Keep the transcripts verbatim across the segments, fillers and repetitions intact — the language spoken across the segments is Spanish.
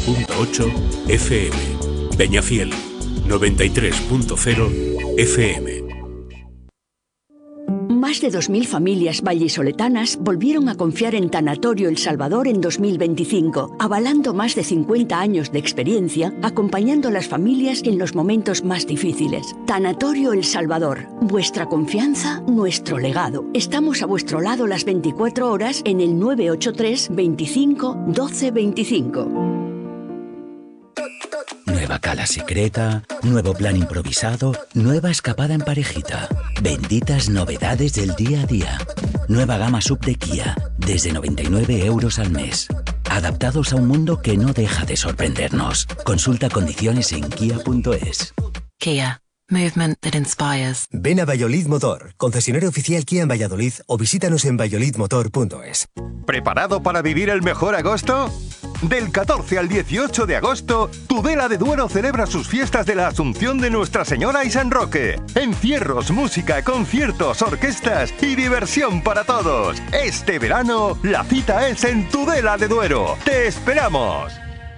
punto ocho F M. Peñafiel, noventa y tres punto cero F M. Más de dos mil familias vallisoletanas volvieron a confiar en Tanatorio El Salvador en dos mil veinticinco, avalando más de cincuenta años de experiencia, acompañando a las familias en los momentos más difíciles. Tanatorio El Salvador, vuestra confianza, nuestro legado. Estamos a vuestro lado las veinticuatro horas en el nueve ocho tres, veinticinco, doce veinticinco. Nueva cala secreta, nuevo plan improvisado, nueva escapada en parejita. Benditas novedades del día a día. Nueva gama sub de Kia, desde noventa y nueve euros al mes. Adaptados a un mundo que no deja de sorprendernos. Consulta condiciones en kia punto es. Kia. Movement that inspires. Ven a Valladolid Motor, concesionario oficial Kia en Valladolid, o visítanos en valladolid motor punto es. ¿Preparado para vivir el mejor agosto? Del catorce al dieciocho de agosto, Tudela de Duero celebra sus fiestas de la Asunción de Nuestra Señora y San Roque. Encierros, música, conciertos, orquestas y diversión para todos. Este verano, la cita es en Tudela de Duero. ¡Te esperamos!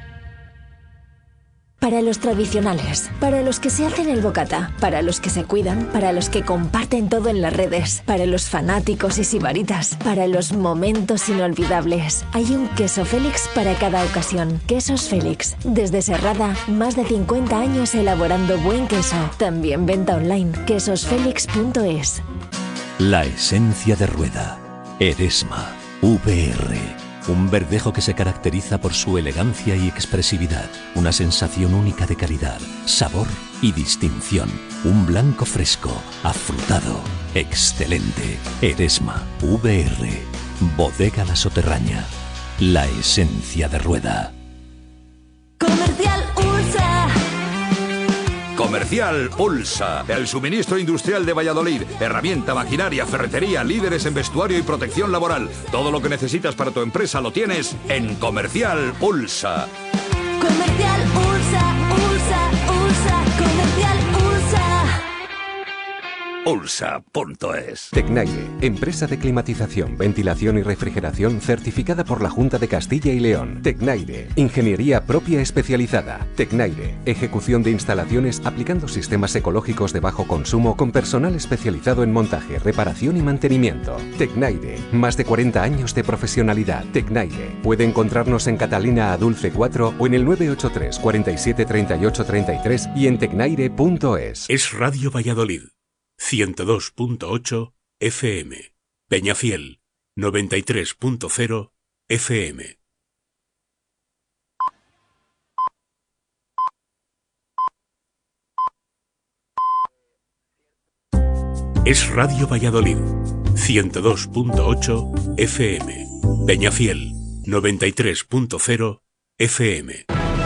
Para los tradicionales, para los que se hacen el bocata, para los que se cuidan, para los que comparten todo en las redes, para los fanáticos y sibaritas, para los momentos inolvidables. Hay un queso Félix para cada ocasión. Quesos Félix. Desde Serrada, más de cincuenta años elaborando buen queso. También venta online. quesos félix punto es. La esencia de Rueda. Eresma. V R. Un verdejo que se caracteriza por su elegancia y expresividad. Una sensación única de calidad, sabor y distinción. Un blanco fresco, afrutado, excelente. Eresma, V R. Bodega La Soterraña. La esencia de Rueda. Comercial Ursa. Comercial Ulsa, el suministro industrial de Valladolid. Herramienta, maquinaria, ferretería, líderes en vestuario y protección laboral. Todo lo que necesitas para tu empresa lo tienes en Comercial Ulsa. Comercial Ursa, Ursa, Ursa, Comercial Ursa. Ulsa punto es. Tecnaire, empresa de climatización, ventilación y refrigeración certificada por la Junta de Castilla y León. Tecnaire, ingeniería propia especializada. Tecnaire, ejecución de instalaciones aplicando sistemas ecológicos de bajo consumo con personal especializado en montaje, reparación y mantenimiento. Tecnaire, más de cuarenta años de profesionalidad. Tecnaire, puede encontrarnos en Catalina Adulce cuatro o en el nueve ocho tres, cuarenta y siete, treinta y ocho, treinta y tres y en tecnaire punto es. Es Radio Valladolid. ciento dos punto ocho F M. Peñafiel, noventa y tres punto cero F M. Es Radio Valladolid, ciento dos punto ocho F M. Peñafiel, noventa y tres punto cero F M.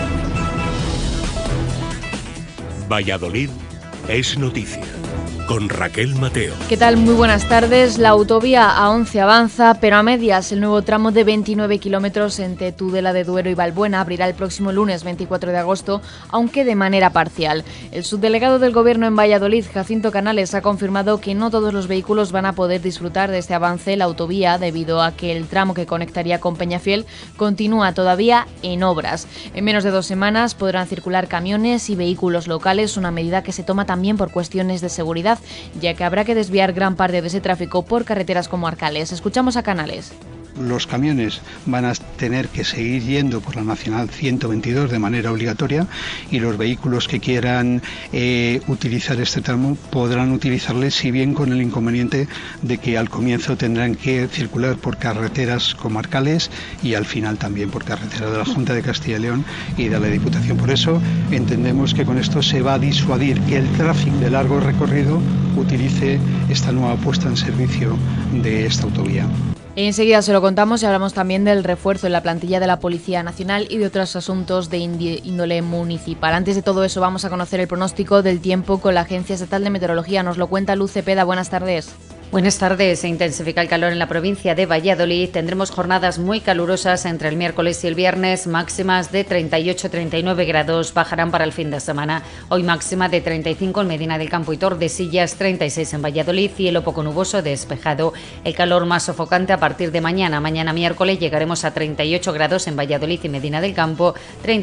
Valladolid es noticia. Con Raquel Mateo. ¿Qué tal? Muy buenas tardes. La autovía A once avanza, pero a medias. El nuevo tramo de veintinueve kilómetros entre Tudela de Duero y Valbuena abrirá el próximo lunes veinticuatro de agosto, aunque de manera parcial. El subdelegado del Gobierno en Valladolid, Jacinto Canales, ha confirmado que no todos los vehículos van a poder disfrutar de este avance en la autovía debido a que el tramo que conectaría con Peñafiel continúa todavía en obras. En menos de dos semanas podrán circular camiones y vehículos locales, una medida que se toma también por cuestiones de seguridad, ya que habrá que desviar gran parte de ese tráfico por carreteras comarcales. Escuchamos a Canales. Los camiones van a tener que seguir yendo por la Nacional ciento veintidós de manera obligatoria y los vehículos que quieran eh, utilizar este tramo podrán utilizarle, si bien con el inconveniente de que al comienzo tendrán que circular por carreteras comarcales y al final también por carreteras de la Junta de Castilla y León y de la Diputación. Por eso entendemos que con esto se va a disuadir que el tráfico de largo recorrido utilice esta nueva puesta en servicio de esta autovía. Enseguida se lo contamos y hablamos también del refuerzo en la plantilla de la Policía Nacional y de otros asuntos de índole municipal. Antes de todo eso vamos a conocer el pronóstico del tiempo con la Agencia Estatal de Meteorología. Nos lo cuenta Luz Cepeda. Buenas tardes. Buenas tardes. Se intensifica el calor en la provincia de Valladolid. Tendremos jornadas muy calurosas entre el miércoles y el viernes, máximas de treinta y ocho a treinta y nueve grados, bajarán para el fin de semana. Hoy máxima de treinta y cinco en Medina del Campo y Tordesillas, treinta y seis en Valladolid, cielo poco nuboso despejado. El calor más sofocante a partir de mañana. Mañana miércoles llegaremos a treinta y ocho grados en Valladolid y Medina del Campo, treinta